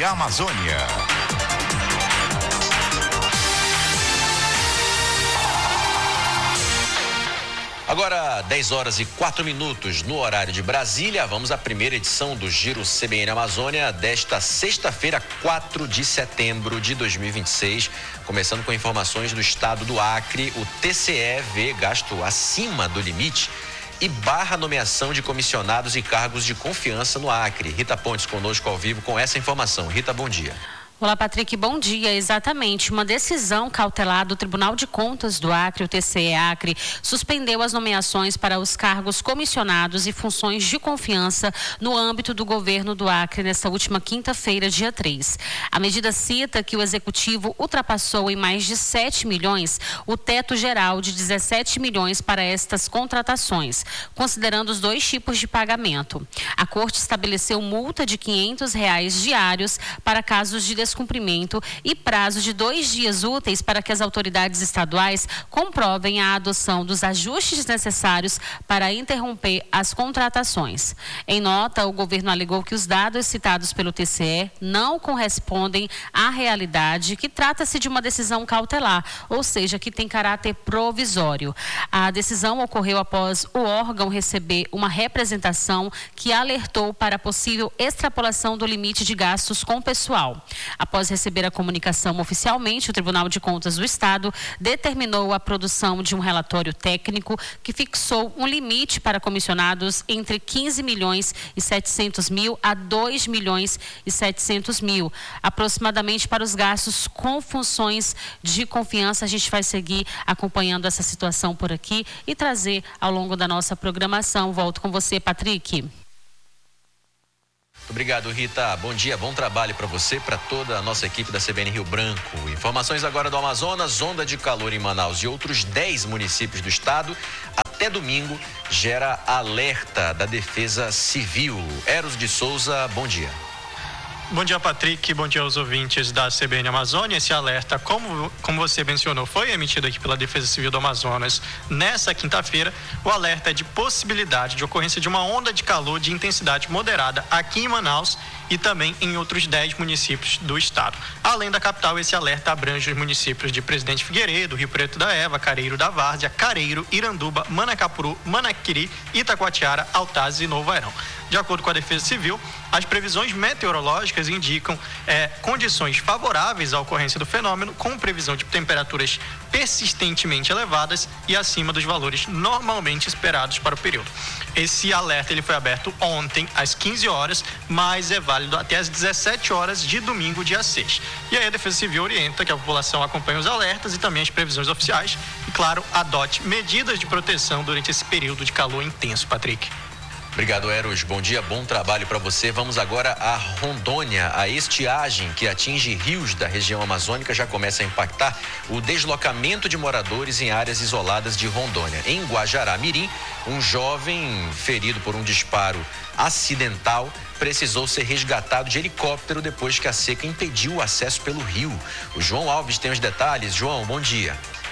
CBN Amazônia. Agora, 10h04 no horário de Brasília, vamos à primeira edição do Giro CBN Amazônia desta sexta-feira, 4 de setembro de 2026. Começando com informações do estado do Acre, o TCE vê gasto acima do limite e barra nomeação de comissionados e cargos de confiança no Acre. Rita Pontes conosco ao vivo com essa informação. Rita, bom dia. Olá, Patrick, bom dia. Exatamente, uma decisão cautelar do Tribunal de Contas do Acre, o TCE Acre, suspendeu as nomeações para os cargos comissionados e funções de confiança no âmbito do governo do Acre nesta última quinta-feira, dia 3. A medida cita que o Executivo ultrapassou em mais de 7 milhões o teto geral de 17 milhões para estas contratações, considerando os dois tipos de pagamento. A Corte estabeleceu multa de R$500 diários para casos de descumprimento e prazo de 2 dias úteis para que as autoridades estaduais comprovem a adoção dos ajustes necessários para interromper as contratações. Em nota, o governo alegou que os dados citados pelo TCE não correspondem à realidade, que trata-se de uma decisão cautelar, ou seja, que tem caráter provisório. A decisão ocorreu após o órgão receber uma representação que alertou para a possível extrapolação do limite de gastos com pessoal. Após receber a comunicação oficialmente, o Tribunal de Contas do Estado determinou a produção de um relatório técnico que fixou um limite para comissionados entre 15 milhões e 700 mil a 2 milhões e 700 mil, aproximadamente para os gastos com funções de confiança. A gente vai seguir acompanhando essa situação por aqui e trazer ao longo da nossa programação. Volto com você, Patrick. Obrigado, Rita. Bom dia, bom trabalho para você, para toda a nossa equipe da CBN Rio Branco. Informações agora do Amazonas, onda de calor em Manaus e outros 10 municípios do estado. Até domingo gera alerta da Defesa Civil. Eros de Souza, bom dia. Bom dia, Patrick. Bom dia aos ouvintes da CBN Amazônia. Esse alerta, como você mencionou, foi emitido aqui pela Defesa Civil do Amazonas nessa quinta-feira. O alerta é de possibilidade de ocorrência de uma onda de calor de intensidade moderada aqui em Manaus e também em outros 10 municípios do estado. Além da capital, esse alerta abrange os municípios de Presidente Figueiredo, Rio Preto da Eva, Careiro da Várzea, Careiro, Iranduba, Manacapuru, Manaquiri, Itacoatiara, Altazes e Novo Airão. De acordo com a Defesa Civil, as previsões meteorológicas indicam condições favoráveis à ocorrência do fenômeno, com previsão de temperaturas persistentemente elevadas e acima dos valores normalmente esperados para o período. Esse alerta ele foi aberto ontem às 15 horas, mas é válido até às 17 horas de domingo, dia 6. E aí a Defesa Civil orienta que a população acompanhe os alertas e também as previsões oficiais e, claro, adote medidas de proteção durante esse período de calor intenso, Patrick. Obrigado, Eros. Bom dia, bom trabalho para você. Vamos agora a Rondônia. A estiagem que atinge rios da região amazônica já começa a impactar o deslocamento de moradores em áreas isoladas de Rondônia. Em Guajará-Mirim, um jovem ferido por um disparo acidental precisou ser resgatado de helicóptero depois que a seca impediu o acesso pelo rio. O João Alves tem os detalhes. João, bom dia.